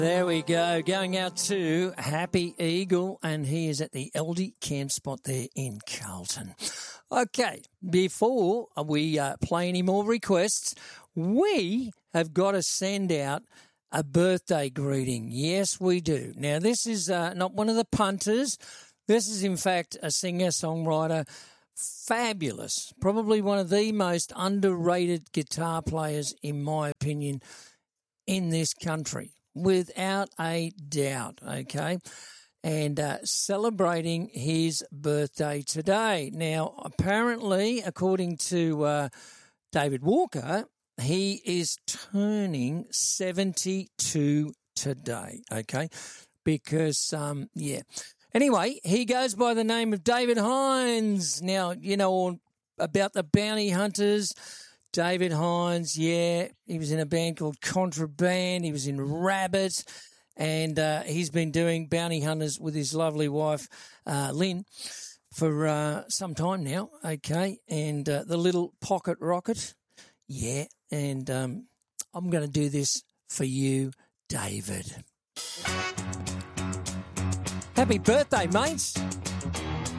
There we go. Going out to Happy Eagle, and he is at the Aldi camp spot there in Carlton. Okay, before we play any more requests, we have got to send out a birthday greeting. Yes, we do. Now, this is not one of the punters. This is, in fact, a singer-songwriter, fabulous, probably one of the most underrated guitar players, in my opinion, in this country. Without a doubt, okay? And celebrating his birthday today. Now, apparently, according to David Walker, he is turning 72 today, okay? Because, Anyway, he goes by the name of David Hines. Now, you know all about the Bounty Hunters. David Hines, yeah, he was in a band called Contraband. He was in Rabbit, and he's been doing Bounty Hunters with his lovely wife, Lynn, for some time now, okay? And the Little Pocket Rocket, yeah, and I'm going to do this for you, David. Happy birthday, mates.